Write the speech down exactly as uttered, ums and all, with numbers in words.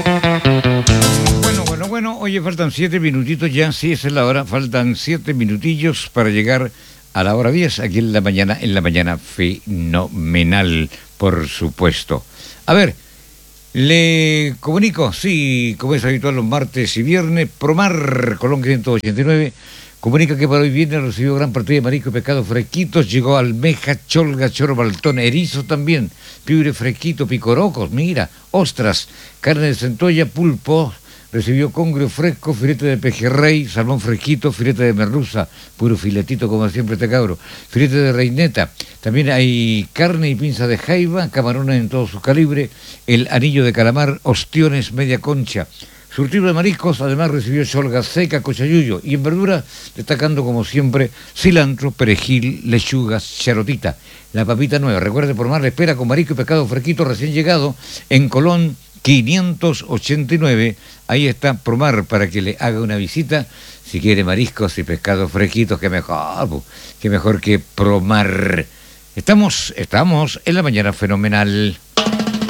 Bueno, bueno, bueno, oye, faltan siete minutitos ya, sí, esa es la hora, faltan siete minutillos para llegar a la hora diez, aquí en la mañana, en la mañana fenomenal, por supuesto. A ver, le comunico, sí, como es habitual los martes y viernes, Promar, Colón quinientos ochenta y nueve, comunica que para hoy viernes recibió gran partida de marisco y pescado fresquitos, llegó almeja, cholga, choro, baltón, erizo también, piure fresquito, picorocos, mira, ostras, carne de centolla, pulpo, recibió congrio fresco, filete de pejerrey, salmón fresquito, filete de merluza, puro filetito como siempre este cabro, filete de reineta, también hay carne y pinza de jaiba, camarones en todo su calibre, el anillo de calamar, ostiones, media concha. Surtido de mariscos, además recibió cholga seca, cochayuyo y en verdura, destacando como siempre cilantro, perejil, lechugas, charotita. La papita nueva, recuerde, por más la espera con marisco y pescado fresquito recién llegado en Colón quinientos ochenta y nueve. Ahí está Promar para que le haga una visita. Si quiere mariscos y pescados fresquitos, que mejor, que mejor que Promar. Estamos, estamos en la mañana fenomenal.